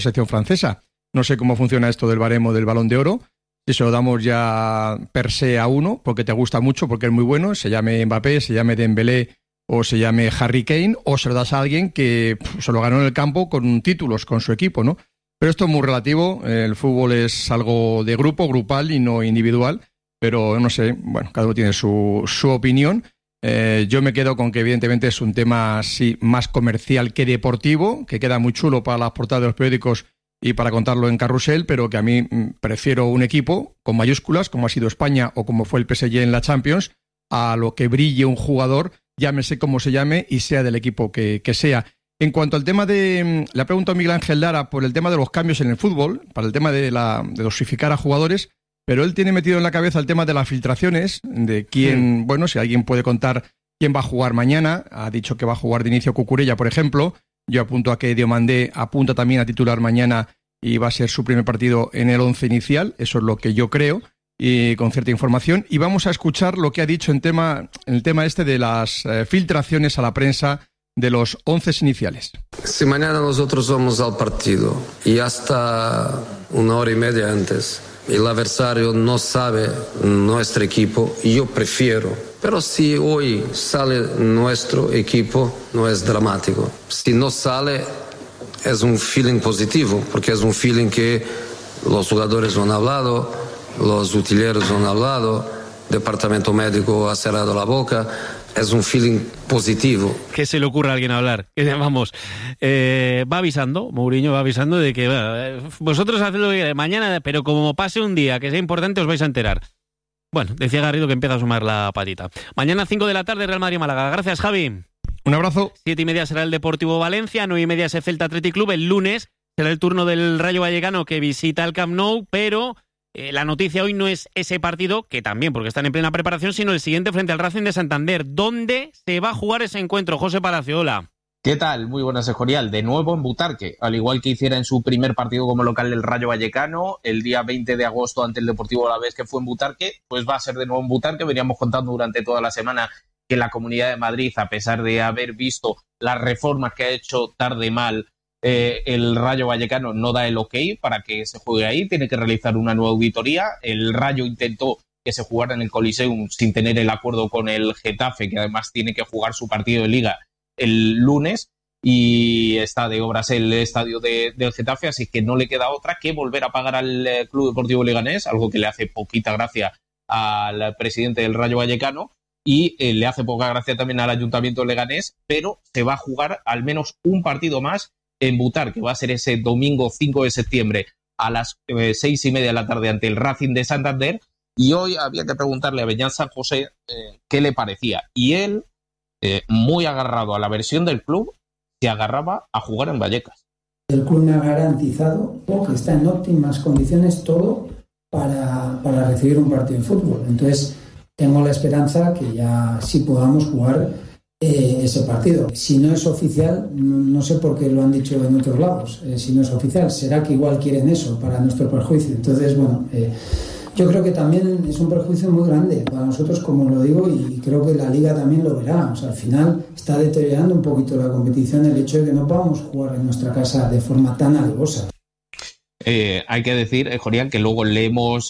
selección francesa. No sé cómo funciona esto del baremo del Balón de Oro. Si se lo damos ya per se a uno, porque te gusta mucho, porque es muy bueno, se llame Mbappé, se llame Dembélé o se llame Harry Kane, o se lo das a alguien que se lo ganó en el campo con títulos, con su equipo, ¿no? Pero esto es muy relativo. El fútbol es algo de grupo, grupal y no individual. Pero no sé, bueno, cada uno tiene su opinión. Yo me quedo con que evidentemente es un tema sí, más comercial que deportivo, que queda muy chulo para las portadas de los periódicos y para contarlo en carrusel, pero que a mí prefiero un equipo con mayúsculas, como ha sido España o como fue el PSG en la Champions, a lo que brille un jugador, llámese como se llame y sea del equipo que sea. En cuanto al tema de, le pregunto a Miguel Ángel Lara por el tema de los cambios en el fútbol, para el tema de dosificar a jugadores, pero él tiene metido en la cabeza el tema de las filtraciones, de quién, bueno, si alguien puede contar quién va a jugar mañana. Ha dicho que va a jugar de inicio Cucurella, por ejemplo. Yo apunto a que Diomandé apunta también a titular mañana y va a ser su primer partido en el 11 inicial. Eso es lo que yo creo, y con cierta información. Y vamos a escuchar lo que ha dicho en el tema este de las filtraciones a la prensa de los 11 iniciales. Si mañana nosotros vamos al partido y hasta una hora y media antes el adversario no sabe nuestro equipo, yo prefiero. Pero si hoy sale nuestro equipo, no es dramático. Si no sale, es un feeling positivo, porque es un feeling que los jugadores no han hablado, los utileros no han hablado, el departamento médico ha cerrado la boca. Es un feeling positivo. Que se le ocurra a alguien hablar. Vamos, va avisando, Mourinho va avisando de que vosotros haced lo que queráis mañana, pero como pase un día que sea importante os vais a enterar. Bueno, decía Garrido que empieza a sumar la patita. Mañana 5 de la tarde, Real Madrid-Málaga. Gracias, Javi. Un abrazo. 7:30 será el Deportivo Valencia, 9:30 es el Celta Athletic Club. El lunes será el turno del Rayo Vallecano que visita el Camp Nou, pero la noticia hoy no es ese partido, que también, porque están en plena preparación, sino el siguiente frente al Racing de Santander. ¿Dónde se va a jugar ese encuentro? José Palacio, hola. ¿Qué tal? Muy buenas, Escorial. De nuevo en Butarque, al igual que hiciera en su primer partido como local del Rayo Vallecano, el día 20 de agosto ante el Deportivo Alavés, que fue en Butarque, pues va a ser de nuevo en Butarque. Veníamos contando durante toda la semana que la Comunidad de Madrid, a pesar de haber visto las reformas que ha hecho tarde mal el Rayo Vallecano, no da el ok para que se juegue ahí, tiene que realizar una nueva auditoría. El Rayo intentó que se jugara en el Coliseum sin tener el acuerdo con el Getafe, que además tiene que jugar su partido de Liga el lunes, y está de obras el estadio del Getafe, así que no le queda otra que volver a pagar al Club Deportivo Leganés, algo que le hace poquita gracia al presidente del Rayo Vallecano, y le hace poca gracia también al Ayuntamiento Leganés, pero se va a jugar al menos un partido más en Butarque, que va a ser ese domingo 5 de septiembre a las 6:30 de la tarde ante el Racing de Santander. Y hoy había que preguntarle a Beñat San José qué le parecía, y él, muy agarrado a la versión del club, se agarraba a jugar en Vallecas. El club me ha garantizado que está en óptimas condiciones todo para recibir un partido de fútbol. Entonces tengo la esperanza que ya sí podamos jugar ese partido. Si no es oficial, no sé por qué lo han dicho en otros lados, si no es oficial, será que igual quieren eso para nuestro perjuicio. Entonces, bueno, yo creo que también es un perjuicio muy grande para nosotros, como lo digo, y creo que la Liga también lo verá. O sea, al final está deteriorando un poquito la competición el hecho de que no podamos jugar en nuestra casa de forma tan alevosa. Hay que decir, Jorian, que luego le hemos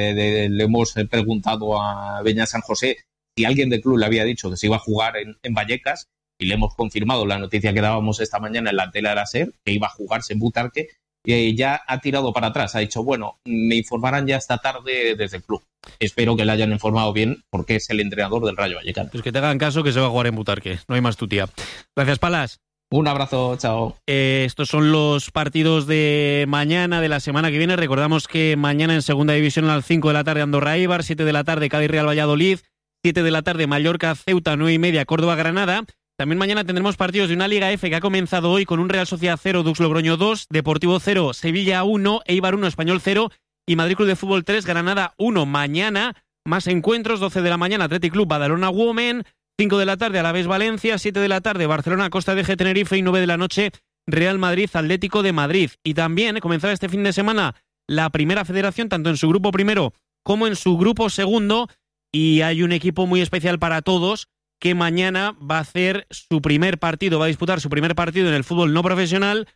preguntado a Beñat San José si alguien del club le había dicho que se iba a jugar en Vallecas, y le hemos confirmado la noticia que dábamos esta mañana en la tele de SER, que iba a jugarse en Butarque, y ya ha tirado para atrás. Ha dicho, bueno, me informarán ya esta tarde desde el club. Espero que le hayan informado bien, porque es el entrenador del Rayo Vallecano. Pues que te hagan caso, que se va a jugar en Butarque. No hay más tutía. Gracias, Palas. Un abrazo, chao. Estos son los partidos de mañana, de la semana que viene. Recordamos que mañana en Segunda División a las 5 de la tarde Andorra Eibar, 7 de la tarde Cádiz Real Valladolid, 7 de la tarde Mallorca Ceuta, 9:30 Córdoba Granada. También mañana tendremos partidos de una Liga F que ha comenzado hoy con un Real Sociedad 0, Dux Logroño 2, Deportivo 0, Sevilla 1, Eibar 1, Español 0 y Madrid Club de Fútbol 3, Granada 1. Mañana más encuentros, 12 de la mañana Athletic Club Badalona Women, 5 de la tarde Alavés Valencia, 7 de la tarde Barcelona Costa de Tenerife y 9 de la noche Real Madrid Atlético de Madrid. Y también comenzará este fin de semana la Primera Federación, tanto en su grupo primero como en su grupo segundo, y hay un equipo muy especial para todos que mañana va a hacer su primer partido, va a disputar su primer partido en el fútbol no profesional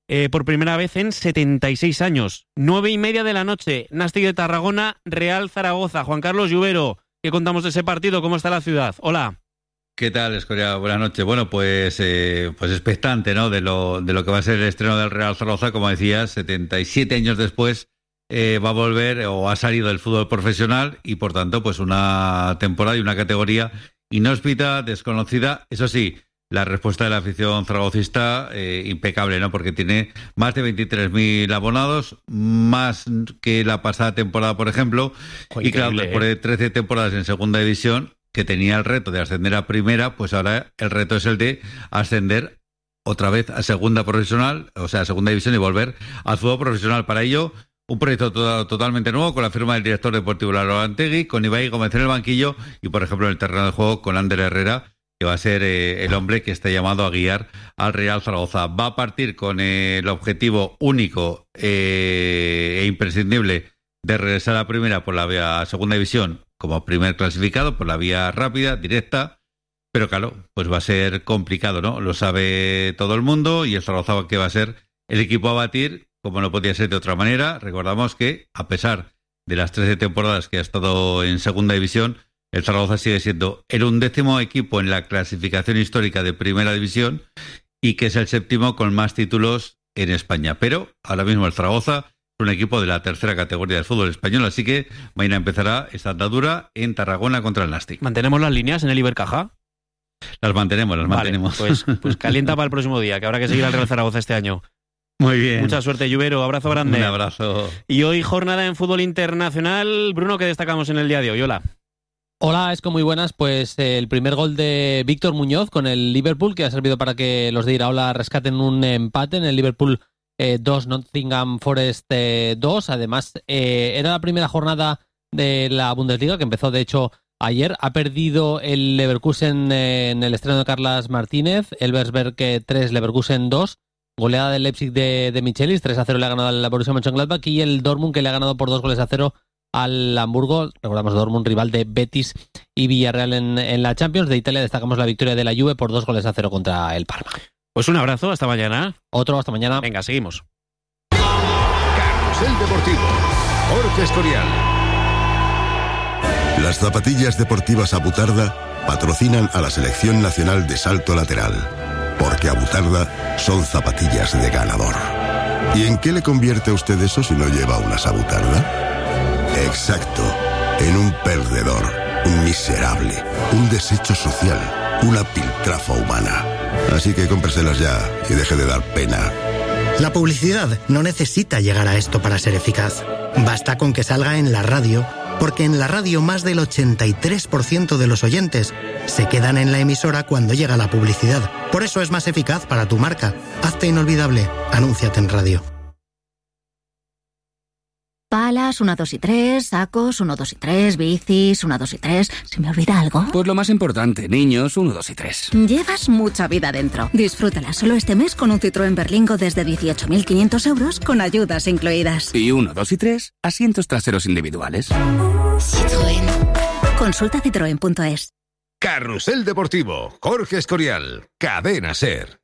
por primera vez en 76 años. 9:30 de la noche, Nàstic de Tarragona, Real Zaragoza. Juan Carlos Lluvero, ¿qué contamos de ese partido? ¿Cómo está la ciudad? Hola. ¿Qué tal, Escoria? Buenas noches. Bueno, pues expectante, ¿no? De lo que va a ser el estreno del Real Zaragoza, como decías, 77 años después va a volver o ha salido del fútbol profesional y, por tanto, pues una temporada y una categoría inhóspita, desconocida. Eso sí, la respuesta de la afición zaragocista impecable, ¿no? Porque tiene más de 23.000 abonados, más que la pasada temporada, por ejemplo. Y claro, después de 13 temporadas en segunda división, que tenía el reto de ascender a primera, pues ahora el reto es el de ascender otra vez a segunda profesional, o sea, a segunda división y volver al fútbol profesional. Para ello, un proyecto totalmente nuevo con la firma del director deportivo Lalo Antegui, con Ibai Gómez en el banquillo y, por ejemplo, en el terreno de juego con Ander Herrera, que va a ser el hombre que está llamado a guiar al Real Zaragoza. Va a partir con el objetivo único e imprescindible de regresar a primera por la vía a segunda división como primer clasificado, por la vía rápida, directa, pero claro, pues va a ser complicado, ¿no? Lo sabe todo el mundo y el Zaragoza que va a ser el equipo a batir, como no podía ser de otra manera. Recordamos que, a pesar de las 13 temporadas que ha estado en segunda división, el Zaragoza sigue siendo el 11º equipo en la clasificación histórica de primera división y que es el 7º con más títulos en España. Pero ahora mismo el Zaragoza un equipo de la tercera categoría del fútbol español, así que mañana empezará esta andadura en Tarragona contra el Nàstic. ¿Mantenemos las líneas en el Ibercaja? Las mantenemos. Pues calienta para el próximo día, que habrá que seguir al Real Zaragoza este año. Muy bien. Mucha suerte, Lluvero, abrazo grande. Un abrazo. Y hoy jornada en fútbol internacional. Bruno, ¿qué destacamos en el día de hoy? Hola. Hola, Esco, muy buenas. Pues el primer gol de Víctor Muñoz con el Liverpool, que ha servido para que los de Iraola rescaten un empate en el Liverpool 2, Nottingham Forest 2. Además, era la primera jornada de la Bundesliga, que empezó de hecho ayer. Ha perdido el Leverkusen en el estreno de Carlas Martínez, el Elversberg 3, Leverkusen 2. Goleada del Leipzig de Michelis, 3-0 le ha ganado al Borussia Mönchengladbach, y el Dortmund, que le ha ganado por 2-0 al Hamburgo. Recordamos, Dortmund, rival de Betis y Villarreal en la Champions. De Italia destacamos la victoria de la Juve por 2-0 contra el Parma. Pues un abrazo, hasta mañana. Otro, hasta mañana. Venga, seguimos. Carrusel Deportivo, Jorge Escorial. Las zapatillas deportivas Abutarda patrocinan a la Selección Nacional de Salto Lateral, porque Abutarda son zapatillas de ganador. ¿Y en qué le convierte a usted eso si no lleva unas Abutarda? Exacto, en un perdedor, un miserable, un desecho social, una piltrafa humana. Así que cómpreselas ya y deje de dar pena. La publicidad no necesita llegar a esto para ser eficaz. Basta con que salga en la radio, porque en la radio más del 83% de los oyentes se quedan en la emisora cuando llega la publicidad. Por eso es más eficaz para tu marca. Hazte inolvidable. Anúnciate en radio. Palas, 1, 2 y 3, sacos, 1, 2 y 3, bicis, 1, 2 y 3. ¿Se me olvida algo? Pues lo más importante, niños, 1, 2 y 3. Llevas mucha vida dentro. Disfrútala solo este mes con un Citroën Berlingo desde 18.500 euros con ayudas incluidas. Y 1, 2 y 3, asientos traseros individuales. Citroën. Consulta citroen.es. Carrusel Deportivo, Jorge Escorial, Cadena SER.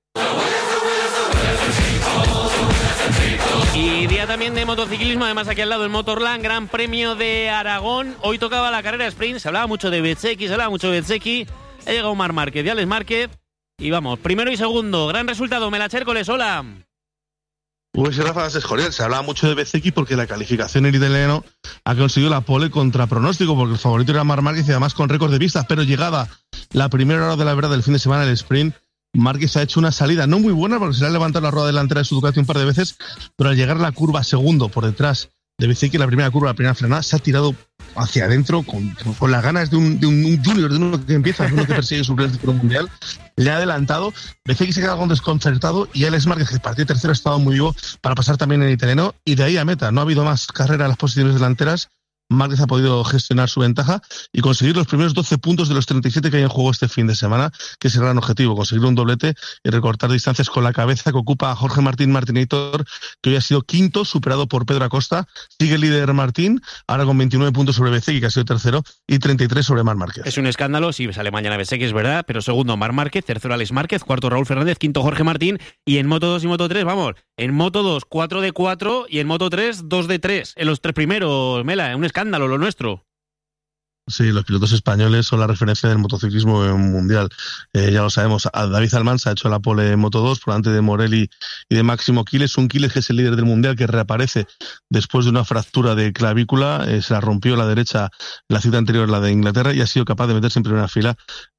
Y día también de motociclismo, además aquí al lado el Motorland, Gran Premio de Aragón. Hoy tocaba la carrera sprint, se hablaba mucho de Bezzecchi, ha llegado Marc Márquez y Alex Márquez. Y vamos, primero y segundo, gran resultado, Melachércoles, hola. Pues Rafa Escorial, se hablaba mucho de Bezzecchi porque la calificación el italiano ha conseguido la pole contra pronóstico, porque el favorito era Marc Márquez y además con récord de vistas, pero llegada la primera hora de la verdad del fin de semana, el sprint, Márquez ha hecho una salida no muy buena porque se le ha levantado la rueda delantera de su Ducati un par de veces, pero al llegar a la curva segundo por detrás de Bezzecchi, la primera curva, la primera frenada, se ha tirado hacia adentro con las ganas de un junior, de uno que empieza, de uno que persigue su primer título mundial. Le ha adelantado, Bezzecchi se ha quedado algo desconcertado y Alex Márquez, que partió tercero, ha estado muy vivo para pasar también en italiano y de ahí a meta. No ha habido más carrera en las posiciones delanteras. Márquez ha podido gestionar su ventaja y conseguir los primeros 12 puntos de los 37 que hay en juego este fin de semana, que es el gran objetivo, conseguir un doblete y recortar distancias con la cabeza que ocupa a Jorge Martín Martinator, que hoy ha sido quinto, superado por Pedro Acosta. Sigue el líder Martín, ahora con 29 puntos sobre Bezzecchi, que ha sido tercero, y 33 sobre Marc Márquez. Es un escándalo si sale mañana Bezzecchi, es verdad, pero segundo Marc Márquez, tercero Alex Márquez, cuarto Raúl Fernández, quinto Jorge Martín, y en Moto 2 y Moto 3, vamos, en Moto 2 4 de 4 y en Moto 3 2 de 3, en los tres primeros, Mela, un escándalo lo nuestro. Sí, los pilotos españoles son la referencia del motociclismo mundial. Ya lo sabemos, David Almansa ha hecho la pole en Moto 2 por delante de Morelli y de Máximo Quiles. Un Quiles que es el líder del mundial, que reaparece después de una fractura de clavícula. Se la rompió la derecha la cita anterior, la de Inglaterra, y ha sido capaz de meterse en primera fila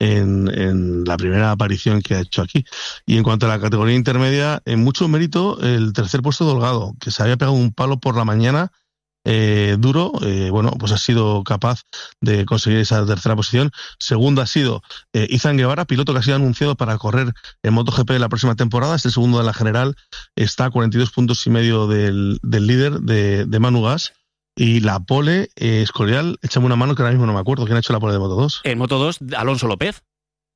en la primera aparición que ha hecho aquí. Y en cuanto a la categoría intermedia, en mucho mérito el tercer puesto de Holgado, que se había pegado un palo por la mañana duro, pues ha sido capaz de conseguir esa tercera posición. Segundo ha sido Izan Guevara, piloto que ha sido anunciado para correr en MotoGP la próxima temporada. Es el segundo de la general, está a 42 puntos y medio del líder de Manu Gas. Y la pole, Escorial, échame una mano que ahora mismo no me acuerdo quién ha hecho la pole de Moto 2. En Moto 2, Alonso López.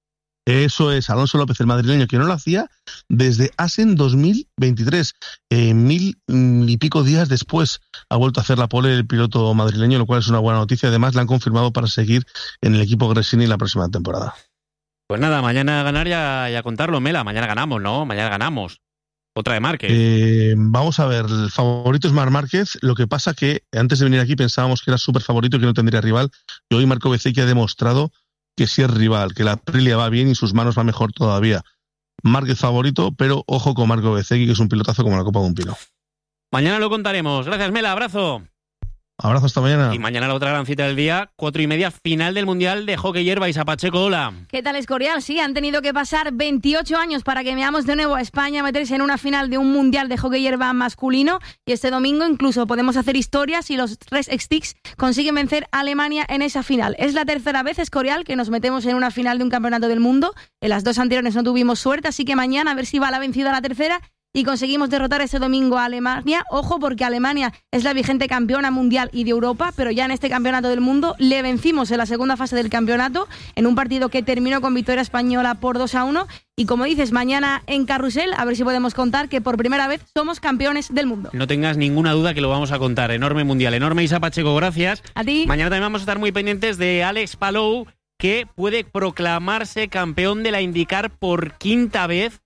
Eso es, Alonso López, el madrileño, que no lo hacía desde Assen 2023. 1000 y pico días después ha vuelto a hacer la pole el piloto madrileño, lo cual es una buena noticia. Además, le han confirmado para seguir en el equipo Gresini la próxima temporada. Pues nada, mañana ganar ya contarlo, Mela. Mañana ganamos, ¿no? Mañana ganamos. Otra de Márquez. Vamos a ver, el favorito es Marc Márquez. Lo que pasa que antes de venir aquí pensábamos que era súper favorito y que no tendría rival. Y hoy Marco Bezzecchi ha demostrado que sí es rival, que la Aprilia va bien y sus manos va mejor todavía. Márquez favorito, pero ojo con Marco Bezzecchi, que es un pilotazo como la copa de un pino. Mañana lo contaremos. Gracias, Mela. Abrazo. Abrazo, hasta mañana. Y mañana la otra gran cita del día, 4:30, final del Mundial de Hockey Hierba. Isa Pacheco, hola. ¿Qué tal, Escorial? Sí, han tenido que pasar 28 años para que veamos de nuevo a España meterse en una final de un Mundial de Hockey Hierba masculino. Y este domingo incluso podemos hacer historia si los Red Sticks consiguen vencer a Alemania en esa final. Es la tercera vez, Escorial, que nos metemos en una final de un campeonato del mundo. En las dos anteriores no tuvimos suerte, así que mañana a ver si va la vencida a la tercera y conseguimos derrotar este domingo a Alemania. Ojo, porque Alemania es la vigente campeona mundial y de Europa, pero ya en este campeonato del mundo le vencimos en la segunda fase del campeonato, en un partido que terminó con victoria española por 2-1. Y como dices, mañana en Carrusel, a ver si podemos contar que por primera vez somos campeones del mundo. No tengas ninguna duda que lo vamos a contar. Enorme mundial, enorme. Isa Pacheco, gracias. A ti. Mañana también vamos a estar muy pendientes de Alex Palou, que puede proclamarse campeón de la IndyCar por quinta vez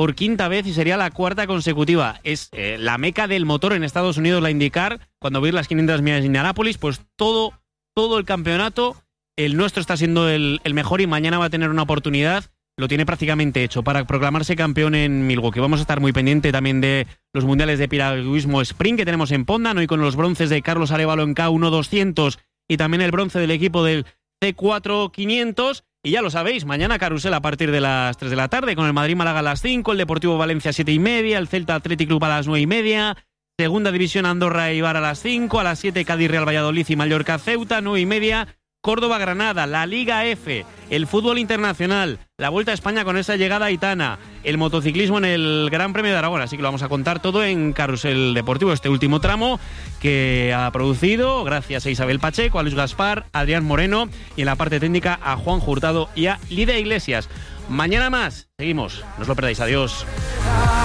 y sería la cuarta consecutiva. Es la meca del motor en Estados Unidos, la IndyCar. Cuando veis las 500 millas de Indianápolis, pues todo el campeonato, el nuestro está siendo el mejor y mañana va a tener una oportunidad, lo tiene prácticamente hecho, para proclamarse campeón en Milwaukee. Vamos a estar muy pendiente también de los mundiales de piragüismo sprint que tenemos en Pondan, hoy con los bronces de Carlos Arévalo en K1 200 y también el bronce del equipo del C4 500. Y ya lo sabéis, mañana Carrusel a partir de las 3 de la tarde, con el Madrid-Málaga a las 5, el Deportivo Valencia a 7:30, el Celta Athletic Club a las 9:30, Segunda División Andorra-Eibar a las 5, a las 7 Cádiz-Real Valladolid y Mallorca-Ceuta, 9:30, Córdoba-Granada, la Liga F, el fútbol internacional, la Vuelta a España con esa llegada aitana, el motociclismo en el Gran Premio de Aragón. Así que lo vamos a contar todo en Carrusel Deportivo, este último tramo que ha producido, gracias a Isabel Pacheco, a Luis Gaspar, a Adrián Moreno y en la parte técnica a Juan Hurtado y a Lidia Iglesias. Mañana más, seguimos, no os lo perdáis, adiós.